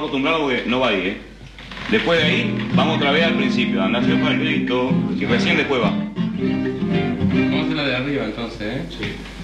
acostumbrarlo porque no va ahí, ¿eh? Después de ahí, vamos otra vez al principio, andar hacia el grito y recién después va. Vamos a hacer la de arriba entonces, ¿eh? Sí.